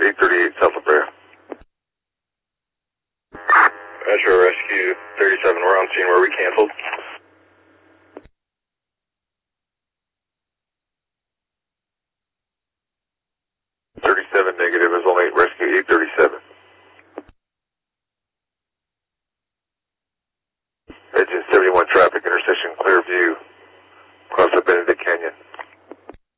838 South La Brea. Metro Rescue 37, we're on scene where we canceled. 37 negative is only Rescue 837. Engine 71 traffic intersection, clear view, across the Benedict Canyon.